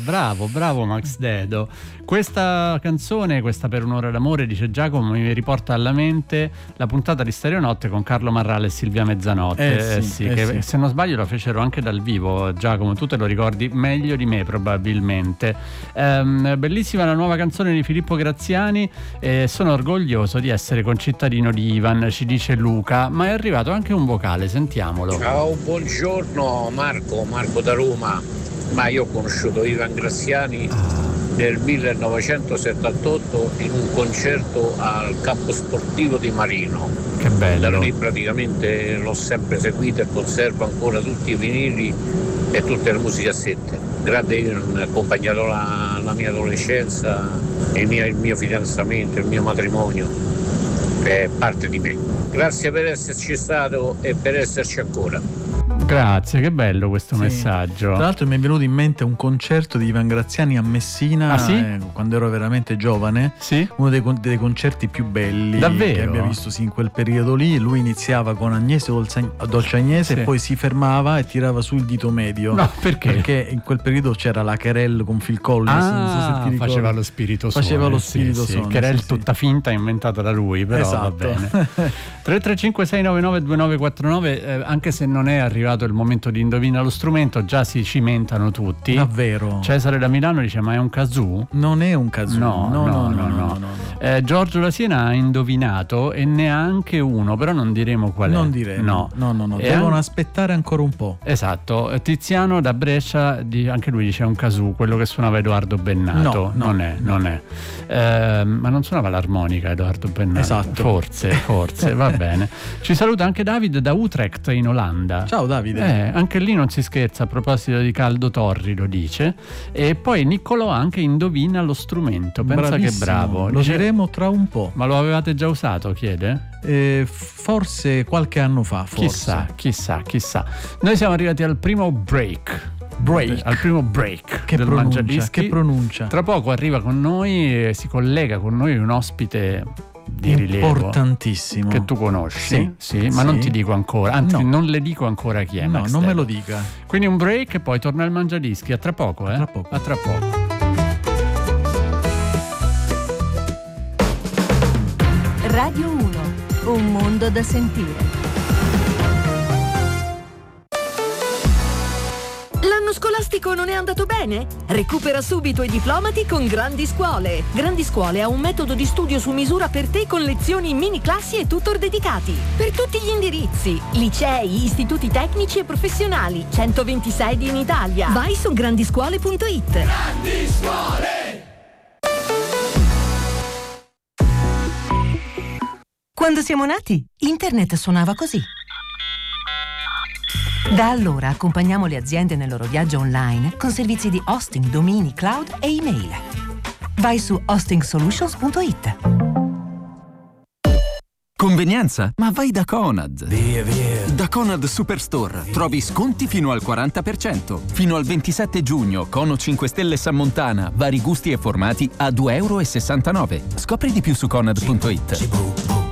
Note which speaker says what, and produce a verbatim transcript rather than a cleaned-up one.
Speaker 1: bravo, bravo Max Dedo. Questa canzone, questa Per un'ora d'amore, dice Giacomo, mi riporta alla mente la puntata di Stereonotte con Carlo Marrale e Silvia Mezzanotte.
Speaker 2: Eh sì,
Speaker 1: eh sì,
Speaker 2: eh
Speaker 1: che
Speaker 2: sì.
Speaker 1: se non sbaglio lo fecero anche dal vivo. Giacomo, tu te lo ricordi meglio di me probabilmente. Ehm, bellissima la nuova canzone di Filippo Graziani, eh, sono orgoglioso di essere concittadino di Ivan, ci dice Luca, ma è arrivato anche un vocale, sentiamolo.
Speaker 3: Ciao, buongiorno Marco, Marco da Roma. Ma io ho conosciuto Ivan Graziani nel millenovecentosettantotto in un concerto al campo sportivo di Marino.
Speaker 1: Che bello.
Speaker 3: Da lì praticamente l'ho sempre seguito e conservo ancora tutti i vinili e tutte le musicassette. Grande Ivan, ha accompagnato la, la mia adolescenza, il mio, il mio fidanzamento, il mio matrimonio, è parte di me. Grazie per esserci stato e per esserci ancora.
Speaker 1: Grazie, che bello questo
Speaker 2: Sì.
Speaker 1: messaggio.
Speaker 2: Tra l'altro mi è venuto in mente un concerto di Ivan Graziani a Messina,
Speaker 1: Ah, sì?
Speaker 2: eh, quando ero veramente giovane.
Speaker 1: Sì?
Speaker 2: Uno dei, con- dei concerti più belli
Speaker 1: Davvero?
Speaker 2: che abbia visto sì, in quel periodo lì. Lui iniziava con Agnese Dolce, Dolce Agnese
Speaker 1: Sì.
Speaker 2: e poi si fermava e tirava su il dito medio.
Speaker 1: No, perché?
Speaker 2: Perché in quel periodo c'era la Querelle con Phil Collins. non so se ti
Speaker 1: Ah,
Speaker 2: ricordi.
Speaker 1: faceva lo spirito suono.
Speaker 2: Faceva lo
Speaker 1: sì,
Speaker 2: spirito
Speaker 1: sì,
Speaker 2: suono,
Speaker 1: che era
Speaker 2: sì,
Speaker 1: il
Speaker 2: sì.
Speaker 1: tutta finta inventata da lui, però
Speaker 2: Esatto.
Speaker 1: va bene. tre tre cinque sei nove nove due nove quattro nove, eh, anche se non è arrivato il momento di indovina lo strumento, già si cimentano tutti.
Speaker 2: Davvero?
Speaker 1: Cesare da Milano dice: ma è un kazoo?
Speaker 2: Non è un kazoo.
Speaker 1: No, no, no, no, no.
Speaker 2: no.
Speaker 1: Eh, Giorgio da Siena ha indovinato e neanche uno, però non diremo qual è.
Speaker 2: Non diremo.
Speaker 1: No,
Speaker 2: no, no, no.
Speaker 1: E
Speaker 2: Devono
Speaker 1: an-
Speaker 2: aspettare ancora un po'.
Speaker 1: Esatto. Tiziano da Brescia, di- anche lui dice un kazoo, quello che suonava Edoardo Bennato.
Speaker 2: No, no,
Speaker 1: non è, non è. Eh, ma non suonava l'armonica Edoardo Bennato?
Speaker 2: Esatto.
Speaker 1: Forse, forse, va bene. Ci saluta anche David da Utrecht in Olanda.
Speaker 2: Ciao Davide.
Speaker 1: Eh, anche lì non si scherza, a proposito di Caldo Torri lo dice. E poi Niccolò anche indovina lo strumento, pensa
Speaker 2: Bravissimo.
Speaker 1: che bravo.
Speaker 2: Lo
Speaker 1: Dice-
Speaker 2: diremo tra un po'.
Speaker 1: ma lo avevate già usato, chiede?
Speaker 2: Eh, forse qualche anno fa, forse.
Speaker 1: Chissà, chissà, chissà. Noi siamo arrivati al primo break. Break. Al primo break
Speaker 2: Che
Speaker 1: del
Speaker 2: pronuncia,
Speaker 1: Mangiadischi.
Speaker 2: che pronuncia.
Speaker 1: Tra poco arriva con noi, e si collega con noi un ospite di rilievo
Speaker 2: Importantissimo.
Speaker 1: che tu conosci,
Speaker 2: Sì,
Speaker 1: ma
Speaker 2: sì.
Speaker 1: non ti dico ancora, anzi
Speaker 2: No.
Speaker 1: non le dico ancora chi è.
Speaker 2: No,
Speaker 1: Max
Speaker 2: non me
Speaker 1: Dedo.
Speaker 2: lo dica.
Speaker 1: Quindi un break e poi torna il Mangiadischi. A tra poco, eh?
Speaker 2: Tra poco.
Speaker 1: A tra poco.
Speaker 4: Radio uno, un mondo da sentire.
Speaker 5: L'anno scolastico non è andato bene? Recupera subito i diplomati con Grandi Scuole. Grandi Scuole ha un metodo di studio su misura per te con lezioni mini classi e tutor dedicati. Per tutti gli indirizzi, licei, istituti tecnici e professionali, centoventi sedi in Italia. Vai su grandiscuole punto it.
Speaker 6: Grandi Scuole!
Speaker 7: Quando siamo nati, internet suonava così. Da allora accompagniamo le aziende nel loro viaggio online con servizi di hosting, domini, cloud e email. Vai su hosting solutions punto it.
Speaker 8: Convenienza? Ma vai da Conad! Via, via! Da Conad Superstore trovi sconti fino al quaranta per cento. Fino al ventisette giugno, Cono cinque Stelle San Montana, vari gusti e formati a due e sessantanove euro. Scopri di più su conad punto it.